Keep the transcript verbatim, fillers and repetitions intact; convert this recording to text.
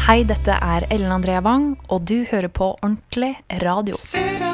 Hei, dette er Ellen Andrea Wang, og du hører på Ordentlig Radio.